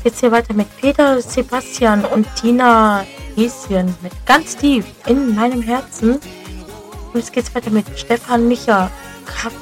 geht's hier weiter mit Peter, Sebastian und Tina Häschen mit ganz tief in meinem Herzen. Und jetzt geht's weiter mit Stefan, Micha,